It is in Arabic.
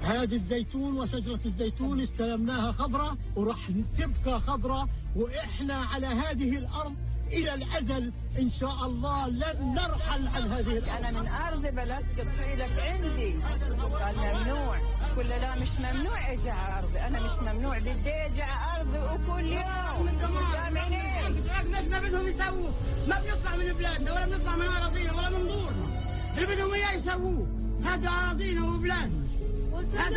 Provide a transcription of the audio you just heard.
هذه الزيتون وشجرة الزيتون استلمناها خضراء وراح تبقى خضراء، وإحنا على هذه الأرض إلى الأزل إن شاء الله لن نرحل عن هذه الأرض. أنا من أرض بلدك تصيلك عندي، قال ممنوع. كل لا مش ممنوع أجي على أرضي، أنا مش ممنوع، بدي أجي على أرضي وكل يوم. ما بدهم يسووه، ما بنطلع من بلادنا ولا بنطلع من أراضينا ولا من دورنا، اللي بدهم إياه يسووه، هذا أراضينا وبلادنا.